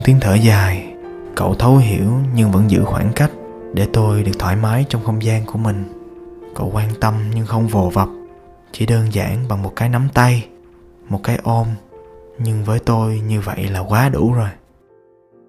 Tiếng thở dài. Cậu thấu hiểu nhưng vẫn giữ khoảng cách để tôi được thoải mái trong không gian của mình. Cậu quan tâm nhưng không vồ vập, chỉ đơn giản bằng một cái nắm tay, một cái ôm. Nhưng với tôi như vậy là quá đủ rồi.